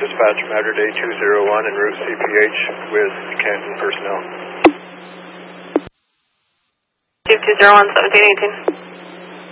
dispatch matter day 201 en route CPH with Canton personnel. 2201, 1718.